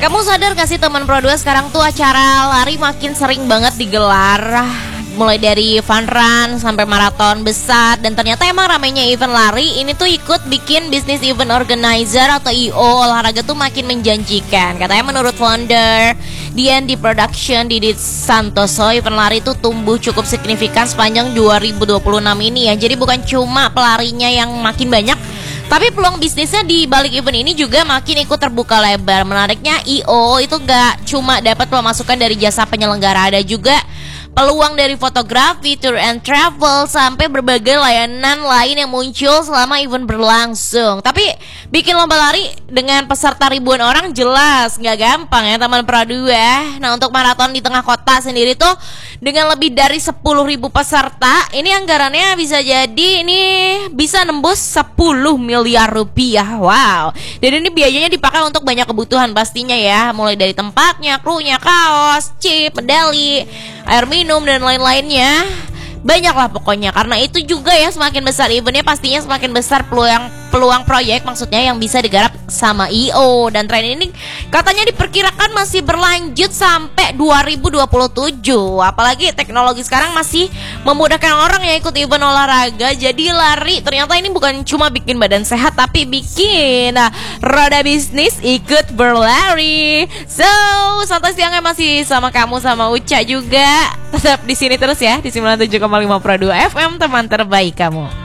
Kamu sadar gak sih teman Pro 2 sekarang tuh acara lari makin sering banget digelar. Mulai dari fun run sampai maraton besar. Dan ternyata emang ramainya event lari ini tuh ikut bikin bisnis event organizer atau IO olahraga tuh makin menjanjikan. Katanya menurut founder D&D Production Didit Santoso, event lari tuh tumbuh cukup signifikan sepanjang 2026 ini ya. Jadi bukan cuma pelarinya yang makin banyak, tapi peluang bisnisnya di balik event ini juga makin ikut terbuka lebar. Menariknya IO itu gak cuma dapat pemasukan dari jasa penyelenggara, ada juga peluang dari fotografi, tour and travel, sampai berbagai layanan lain yang muncul selama event berlangsung. Tapi bikin lomba lari dengan peserta ribuan orang jelas gak gampang ya teman Pro 2. Nah, untuk maraton di tengah kota sendiri tuh dengan lebih dari 10.000 peserta, ini anggarannya bisa jadi ini bisa nembus 10 miliar rupiah. Wow. Dan ini biayanya dipakai untuk banyak kebutuhan pastinya ya, mulai dari tempatnya, krunya, kaos, chip, medali, air minum, dan lain-lainnya. Banyak lah pokoknya. Karena itu juga ya, semakin besar eventnya pastinya semakin besar peluang proyek maksudnya yang bisa digarap sama IO. Dan tren ini katanya diperkirakan masih berlanjut sampai 2027. Apalagi teknologi sekarang masih memudahkan orang yang ikut event olahraga. Jadi lari ternyata ini bukan cuma bikin badan sehat, tapi bikin roda bisnis ikut berlari. So, santai siangnya masih sama kamu, sama Uca juga. Tetap di sini terus ya, di 97,5 Pro 2 FM, teman terbaik kamu.